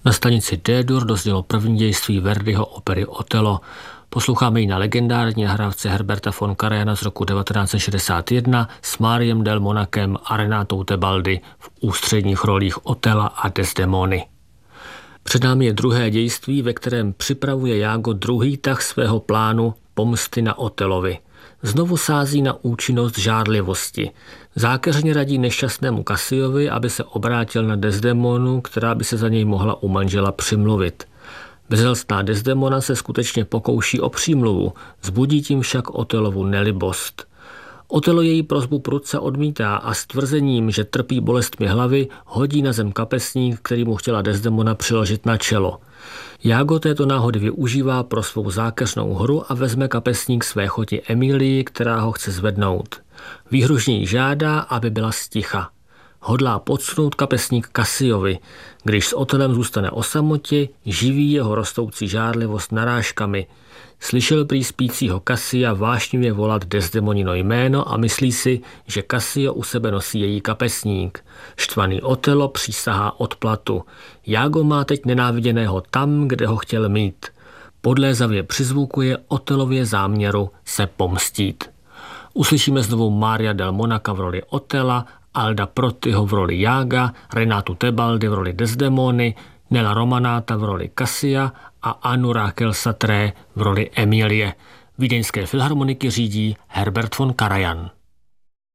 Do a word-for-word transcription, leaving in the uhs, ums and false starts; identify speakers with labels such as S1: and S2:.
S1: Na stanici D-dur doznělo první dějství Verdiho opery Otello. Posloucháme ji na legendární nahrávce Herberta von Karajana z roku devatenáct set šedesát jedna s Mariem del Monachem a Renatou Tebaldi v ústředních rolích Otella a Desdemony. Před námi je druhé dějství, ve kterém připravuje Iago druhý tah svého plánu pomsty na Otellovi. Znovu sází na účinnost žárlivosti. Zákeřně radí nešťastnému Cassiovi, aby se obrátil na Desdemonu, která by se za něj mohla u manžela přimluvit. Bezelstná Desdemona se skutečně pokouší o přímluvu, vzbudí tím však Otellovu nelibost. Otello její prosbu prudce odmítá a s tvrzením, že trpí bolestmi hlavy, hodí na zem kapesník, který mu chtěla Desdemona přiložit na čelo. Iago této náhody využívá pro svou zákeřnou hru a vezme kapesník své choti Emilii, která ho chce zvednout. Výhružně jí žádá, aby byla sticha. Hodlá podsunout kapesník Cassiovi. Když s Otellem zůstane o samotě, živí jeho rostoucí žárlivost narážkami. Slyšel prý spícího Cassia vášnivě volat Desdemonino jméno a myslí si, že Cassio u sebe nosí její kapesník. Štvaný Otello přísahá odplatu. Iago má teď nenáviděného tam, kde ho chtěl mít. Podlézavě přizvukuje Otellově záměru se pomstít. Uslyšíme znovu Maria del Monacha v roli Otella, Alda Protiho v roli Iaga, Renatu Tebaldi v roli Desdemony, Nella Romanata v roli Cassia a Annu Rachel Satré v roli Emilie. Vídeňské filharmoniky řídí Herbert von Karajan.